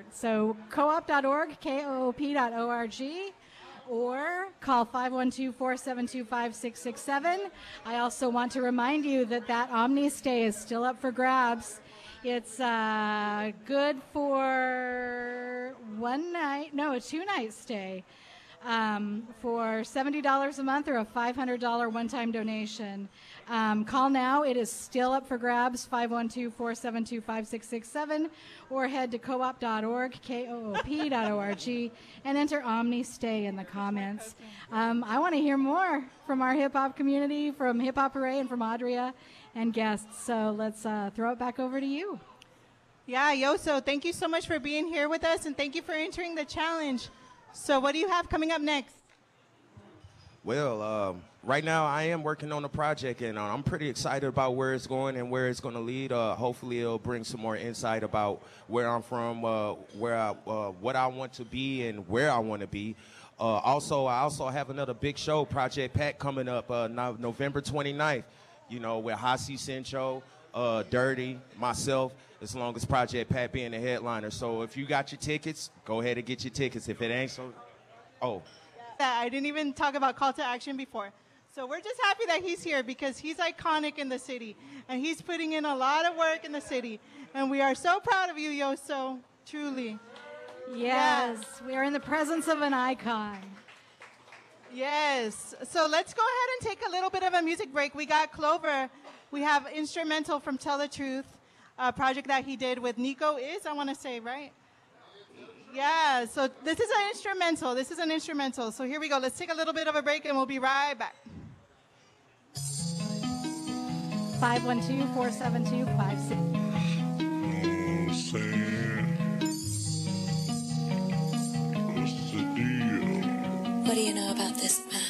So coop.org, koop.org, or call 512-472-5667. I also want to remind you that Omni Stay is still up for grabs. It's good for a 2-night stay for $70 a month or a $500 one-time donation. Call now. It is still up for grabs, 512-472-5667, or head to coop.org, koop.org, and enter Omni Stay in the comments. I want to hear more from our hip-hop community, from Hip Hop Hooray, and from Adria and guests. So let's throw it back over to you. Yeah, Yoso, thank you so much for being here with us, and thank you for entering the challenge. So what do you have coming up next? Well, right now I am working on a project, and I'm pretty excited about where it's going and where it's going to lead. Hopefully it'll bring some more insight about where I'm from, what I want to be and where I want to be. I also have another big show, Project Pat, coming up November 29th, with Hasi Sencho, Dirty, myself, as long as Project Pat being the headliner. So if you got your tickets, go ahead and get your tickets. If it ain't so, I didn't even talk about call to action before. So we're just happy that he's here because he's iconic in the city and he's putting in a lot of work in the city. And we are so proud of you, Yoso, truly. Yes, we are in the presence of an icon. Yes. So let's go ahead and take a little bit of a music break. We got Clover. We have instrumental from Tell the Truth, a project that he did with Nico I want to say, right? Yeah, so this is an instrumental. So here we go. Let's take a little bit of a break and we'll be right back. 512-472-5667. What do you know about this man?